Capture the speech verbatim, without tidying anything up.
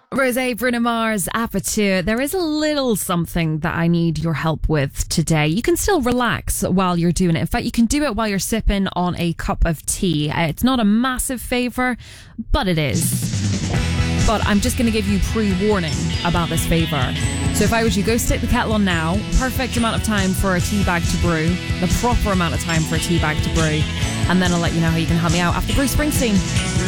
Rosé, Bruno Mars, Aperture. There is a little something that I need your help with today. You can still relax while you're doing it. In fact, you can do it while you're sipping on a cup of tea. Uh, it's not a massive favour, but it is. But I'm just going to give you pre-warning about this favour. So if I was you, go stick the kettle on now. Perfect amount of time for a tea bag to brew. The proper amount of time for a tea bag to brew. And then I'll let you know how you can help me out after Bruce Springsteen.